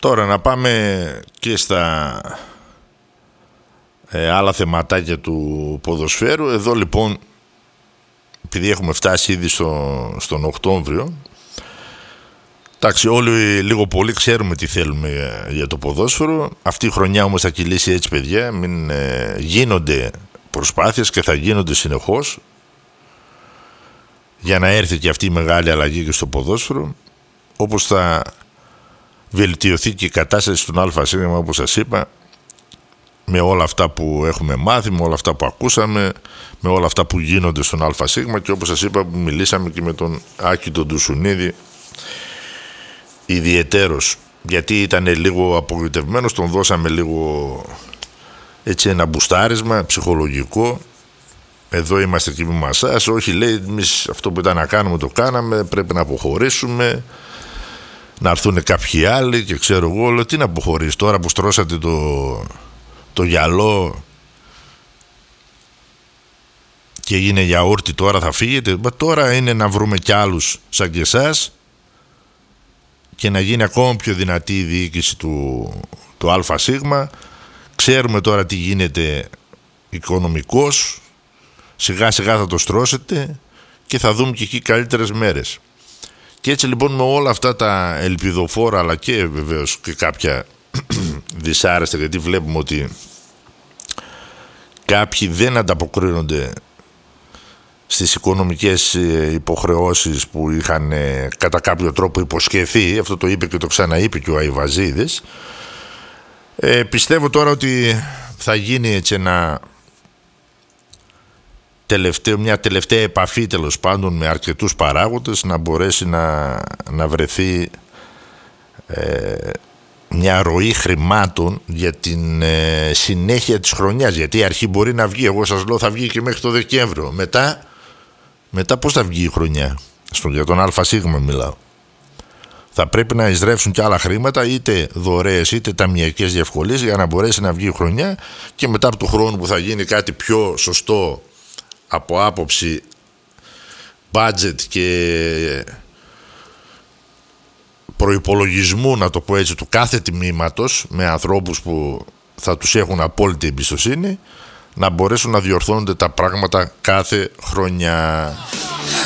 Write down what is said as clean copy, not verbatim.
Τώρα να πάμε και στα άλλα θεματάκια του ποδοσφαίρου. Εδώ λοιπόν, επειδή έχουμε φτάσει ήδη στον Οκτώβριο, εντάξει, όλοι λίγο πολύ ξέρουμε τι θέλουμε για το ποδόσφαιρο. Αυτή η χρονιά όμως θα κυλήσει έτσι, παιδιά. Μην γίνονται προσπάθειες και θα γίνονται συνεχώς για να έρθει και αυτή η μεγάλη αλλαγή και στο ποδόσφαιρο, όπως θα βελτιωθεί και η κατάσταση στον ΑΣ, όπως σας είπα, με όλα αυτά που έχουμε μάθει, με όλα αυτά που ακούσαμε, με όλα αυτά που γίνονται στον ΑΣ, και όπως σας είπα, που μιλήσαμε και με τον Άκη τον Τουσουνίδη ιδιαιτέρως, γιατί ήταν λίγο απογοητευμένος, τον δώσαμε λίγο έτσι ένα μπουστάρισμα ψυχολογικό. Εδώ είμαστε και με μασάς. Όχι, λέει, εμείς αυτό που ήταν να κάνουμε το κάναμε, πρέπει να αποχωρήσουμε, να έρθουν κάποιοι άλλοι και ξέρω εγώ. Λέω, τι να αποχωρήσει τώρα που στρώσατε το γυαλό και είναι γιαούρτι, τώρα θα φύγετε? Τώρα είναι να βρούμε κι άλλους σαν και εσάς και να γίνει ακόμα πιο δυνατή η διοίκηση του ΑΣ. Ξέρουμε τώρα τι γίνεται οικονομικός. Σιγά σιγά θα το στρώσετε και θα δούμε και εκεί καλύτερες μέρες. Και έτσι λοιπόν, με όλα αυτά τα ελπιδοφόρα, αλλά και βεβαίως και κάποια δυσάρεστα, γιατί βλέπουμε ότι κάποιοι δεν ανταποκρίνονται στις οικονομικές υποχρεώσεις που είχαν κατά κάποιο τρόπο υποσχεθεί. Αυτό το είπε και το ξαναείπε και ο Αϊβαζίδης. Πιστεύω τώρα ότι θα γίνει έτσι μια τελευταία επαφή, τέλος πάντων, με αρκετούς παράγοντες, να μπορέσει να βρεθεί μια ροή χρημάτων για την συνέχεια της χρονιάς. Γιατί η αρχή μπορεί να βγει, εγώ σας λέω, θα βγει και μέχρι το Δεκέμβριο. Μετά πώς θα βγει η χρονιά? Για τον ΑΣ μιλάω. Θα πρέπει να εισρεύσουν και άλλα χρήματα, είτε δωρεές είτε ταμιακές διευκολύνσεις, για να μπορέσει να βγει η χρονιά, και μετά από του χρόνου που θα γίνει κάτι πιο σωστό από άποψη budget και προϋπολογισμού, να το πω έτσι, του κάθε τμήματος, με ανθρώπους που θα τους έχουν απόλυτη εμπιστοσύνη, να μπορέσουν να διορθώνονται τα πράγματα κάθε χρονιά.